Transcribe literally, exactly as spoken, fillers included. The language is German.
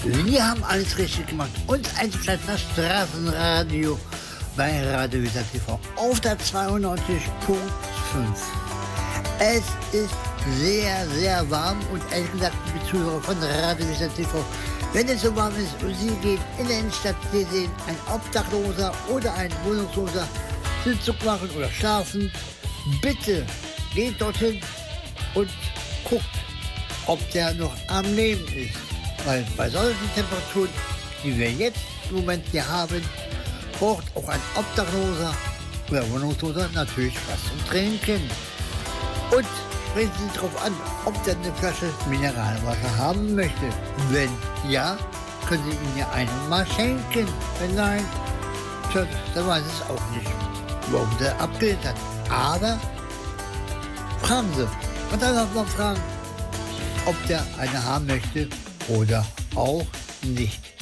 Sie haben alles richtig gemacht. Und eingeschaltet das Straßenradio bei Radio Visa T V auf der zweiundneunzig Komma fünf. Es ist sehr, sehr warm und ehrlich gesagt, liebe Zuhörer von Radio Visa T V, wenn es so warm ist und Sie gehen in der Innenstadt, Sie sehen ein Obdachloser oder ein Wohnungsloser Sitzung machen oder schlafen, bitte geht dorthin und guckt, ob der noch am Leben ist. Weil bei solchen Temperaturen, die wir jetzt im Moment hier haben, braucht auch ein Obdachloser oder Wohnungsloser natürlich was zum Trinken. Und sprechen Sie darauf an, ob der eine Flasche Mineralwasser haben möchte. Wenn ja, können Sie ihn ja eine mal schenken. Wenn nein, tja, dann weiß es auch nicht, warum der abgelehnt hat. Aber fragen Sie. Und dann noch mal fragen, ob der eine haben möchte oder auch nicht.